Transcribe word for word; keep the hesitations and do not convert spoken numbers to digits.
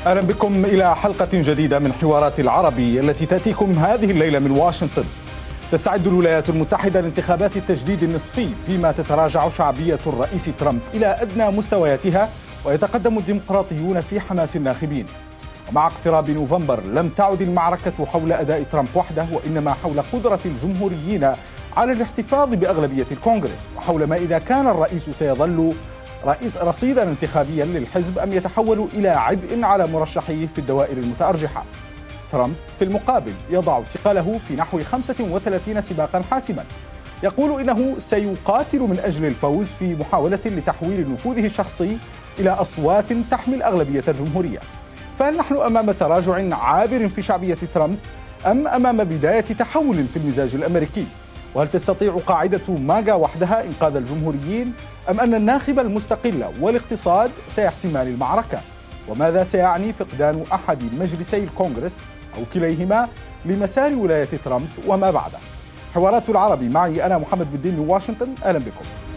أهلا بكم إلى حلقة جديدة من حوارات العربي التي تأتيكم هذه الليلة من واشنطن. تستعد الولايات المتحدة لانتخابات التجديد النصفي فيما تتراجع شعبية الرئيس ترامب إلى أدنى مستوياتها ويتقدم الديمقراطيون في حماس الناخبين. ومع اقتراب نوفمبر لم تعد المعركة حول أداء ترامب وحده، وإنما حول قدرة الجمهوريين على الاحتفاظ بأغلبية الكونغرس، وحول ما إذا كان الرئيس سيظل رئيس رصيدا انتخابيا للحزب أم يتحول إلى عبء على مرشحيه في الدوائر المتأرجحة. ترامب في المقابل يضع ثقله في نحو خمسة وثلاثين سباقا حاسما، يقول إنه سيقاتل من أجل الفوز في محاولة لتحويل نفوذه الشخصي إلى أصوات تحمل أغلبية الجمهورية. فهل نحن أمام تراجع عابر في شعبية ترامب أم أمام بداية تحول في المزاج الأمريكي؟ وهل تستطيع قاعدة ماجا وحدها إنقاذ الجمهوريين أم أن الناخب المستقل والاقتصاد سيحسمان المعركة؟ وماذا سيعني فقدان أحد مجلسي الكونغرس أو كليهما لمسار ولاية ترامب وما بعده؟ حوارات العربي معي أنا محمد بالدين من واشنطن، أهلا بكم.